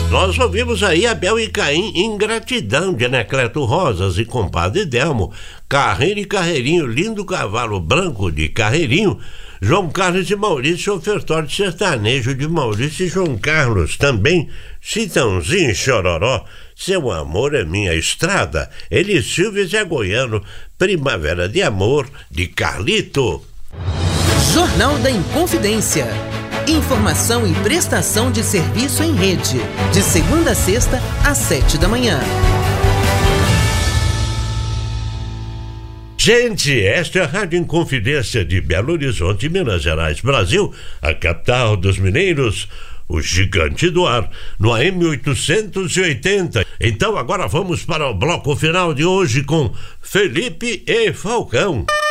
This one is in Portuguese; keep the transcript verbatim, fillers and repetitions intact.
Nós ouvimos aí Abel e Caim, Ingratidão, de Anacleto Rosas e Compadre Delmo, Carreiro e Carreirinho, Lindo Cavalo Branco, de Carreirinho, João Carlos e Maurício, Ofertório Sertanejo, de Maurício e João Carlos, também Citãozinho e Chororó, Seu Amor é Minha Estrada, Eli Silva e Zé Goiano, Primavera de Amor, de Carlito. Jornal da Inconfidência. Informação e prestação de serviço em rede, de segunda a sexta, às sete da manhã. Gente, esta é a Rádio Inconfidência de Belo Horizonte, Minas Gerais, Brasil, a capital dos mineiros, o gigante do ar, no A M oitocentos e oitenta. Então agora vamos para o bloco final de hoje com Felipe e Falcão.